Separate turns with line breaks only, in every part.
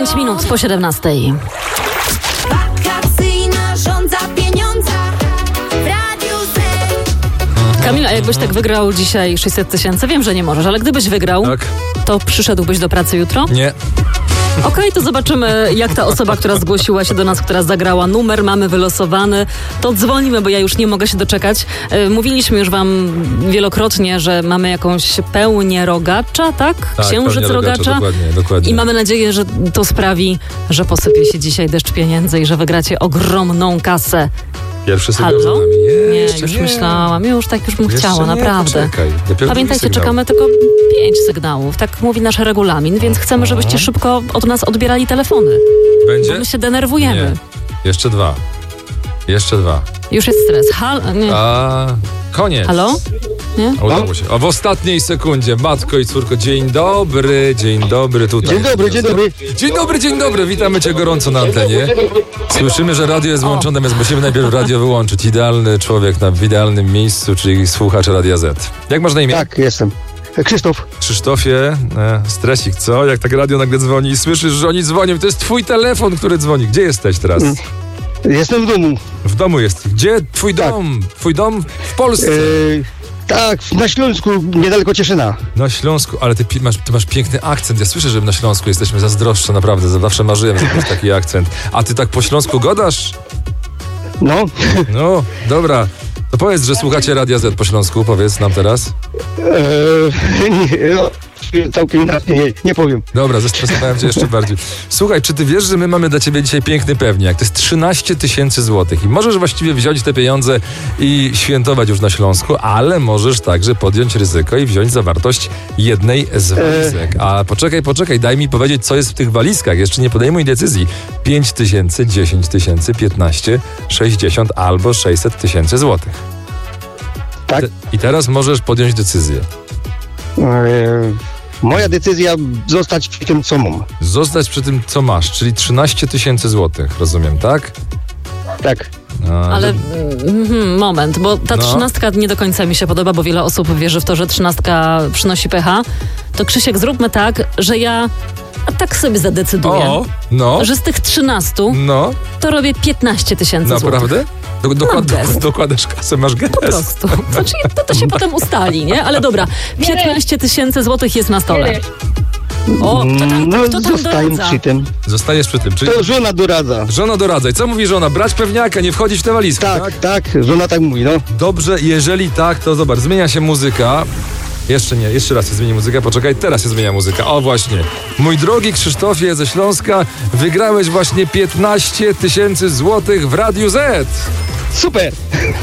10 minut po 17.
Wakacyjna żądza pieniądza w Radiu Z.
Kamil, a jakbyś tak wygrał dzisiaj 600 tysięcy? Wiem, że nie możesz, ale gdybyś wygrał,
Tak.
to przyszedłbyś do pracy jutro?
Nie.
Okej, to zobaczymy, jak ta osoba, która zgłosiła się do nas, która zagrała numer, mamy wylosowany, to dzwonimy, bo ja już nie mogę się doczekać. Mówiliśmy już wam wielokrotnie, że mamy jakąś pełnię rogacza, tak? Księżyc
pełnię
rogacza.
Dokładnie.
I mamy nadzieję, że to sprawi, że posypie się dzisiaj deszcz pieniędzy i że wygracie ogromną kasę.
Pierwszy sygnał za
Halo?
nami.
Nie, już myślałam. Już bym
Jeszcze
chciała,
nie,
naprawdę.
poczekaj. Dopiero
Pamiętajcie,
drugi sygnał.
czekamy tylko 5 sygnałów. Tak mówi nasz regulamin, więc chcemy, żebyście szybko od nas odbierali telefony.
Będzie?
Bo my się denerwujemy.
Nie. Jeszcze dwa.
Już jest stres. Nie.
A koniec.
Halo? Nie?
Udało się. A w ostatniej sekundzie, matko i córko, dzień dobry tutaj. Dzień dobry, witamy cię gorąco na antenie. Słyszymy, że radio jest włączone, więc musimy najpierw radio wyłączyć. Idealny człowiek w idealnym miejscu, czyli słuchacz Radia Z. Jak masz na imię?
Tak, jestem. Krzysztof.
Krzysztofie, stresik, co? Jak tak radio nagle dzwoni i słyszysz, że oni dzwonią, to jest twój telefon, który dzwoni. Gdzie jesteś teraz?
Jestem w domu.
W domu jest. Gdzie twój dom? Twój dom w Polsce.
Tak, na Śląsku, niedaleko Cieszyna.
Na Śląsku, ale ty masz piękny akcent. Ja słyszę, że na Śląsku jesteśmy zazdroszczy, naprawdę. Zawsze marzyłem, że masz taki akcent. A ty tak po śląsku gadasz?
No.
No, dobra. To powiedz, że słuchacie Radia Z po śląsku. Powiedz nam teraz.
Całkiem inaczej, nie powiem.
Dobra, zestresowałem cię jeszcze bardziej. Słuchaj, czy ty wiesz, że my mamy dla ciebie dzisiaj piękny pewniak? To jest 13 tysięcy złotych. I możesz właściwie wziąć te pieniądze i świętować już na Śląsku, ale możesz także podjąć ryzyko i wziąć zawartość jednej z walizek. A poczekaj, daj mi powiedzieć, co jest w tych walizkach. Jeszcze nie podejmuj decyzji. 5 tysięcy, 10 tysięcy, 15, 60 albo 600 tysięcy złotych.
Tak?
I teraz możesz podjąć decyzję.
Moja decyzja zostać przy tym, co mam.
Zostać przy tym, co masz, czyli 13 tysięcy złotych, rozumiem, tak?
Tak.
Ale moment, bo ta 13 nie do końca mi się podoba, bo wiele osób wierzy w to, że 13 przynosi pecha. To Krzysiek, zróbmy tak, że ja tak sobie zadecyduję, że z tych 13 to robię 15 tysięcy złotych.
Naprawdę? Dokładasz kasę, masz gest.
Po prostu. Znaczy, to się potem ustali, nie? Ale dobra, 15 tysięcy złotych jest na stole. O, kto tam
zostaję
doradza?
przy tym.
Zostajesz przy tym, czyli...
To żona doradza.
Żona doradza. I co mówi żona? Brać pewniaka, nie wchodzić w tę walizkę, tak?
Tak, żona tak mówi, no.
Dobrze, jeżeli tak, to zobacz, zmienia się muzyka. Jeszcze nie, jeszcze raz się zmieni muzyka, poczekaj, teraz się zmienia muzyka. O właśnie, mój drogi Krzysztofie ze Śląska, wygrałeś właśnie 15 tysięcy złotych w Radiu Z.
Super.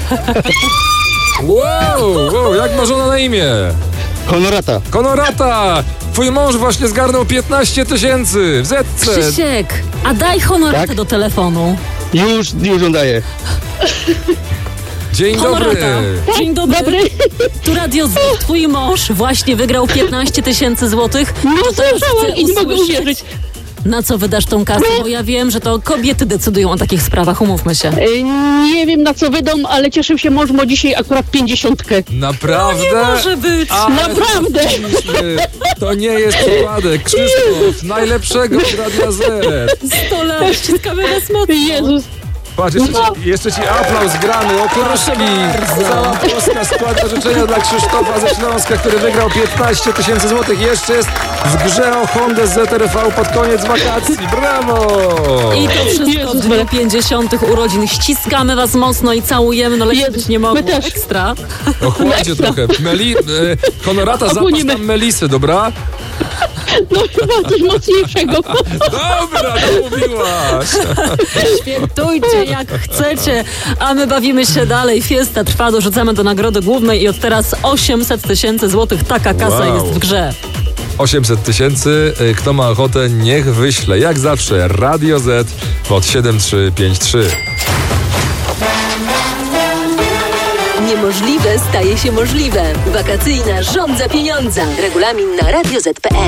Wow, jak ma żona na imię? Honorata! Twój mąż właśnie zgarnął 15 tysięcy w Zetce.
Krzysiek, a daj honoratę do telefonu.
Już on daje.
Dzień
Honorata.
dobry.
Dzień dobry. Tu Radio Z. Twój mąż właśnie wygrał 15 tysięcy złotych.
No słyszałam i nie mogę uwierzyć.
Na co wydasz tą kasę? Bo ja wiem, że to kobiety decydują o takich sprawach, umówmy się.
Nie wiem, na co wydam, ale cieszę się, mąż ma dzisiaj akurat 50.
Naprawdę?
Nie może być.
Naprawdę.
To nie jest przypadek. Krzysztof, najlepszego z Radia Z.
100 lat, ściskamy was mocno.
Jezus.
Patrz, jeszcze ci aplauz grany, oklaski. Cała Polska składa życzenia dla Krzysztofa ze Śląska, który wygrał 15 tysięcy złotych. Jeszcze jest w grze o Hondę ZR-V pod koniec wakacji. Brawo!
I to wszystko w dniu 50 urodzin. Ściskamy was mocno i całujemy, no lepiej być nie mogło.
My też.
Ekstra.
Ochłoncie trochę. Honorata, zapasz tam melisy, dobra?
No chyba coś mocniejszego.
Dobra, to mówiłaś.
Świętujcie jak chcecie, a my bawimy się dalej. Fiesta trwa, dorzucamy do nagrody głównej i od teraz 800 tysięcy złotych. Taka kasa jest w grze.
800 tysięcy. Kto ma ochotę, niech wyśle. Jak zawsze Radio Z pod 7353.
Niemożliwe staje się możliwe. Wakacyjna żądza pieniądza. Regulamin na radioz.pl.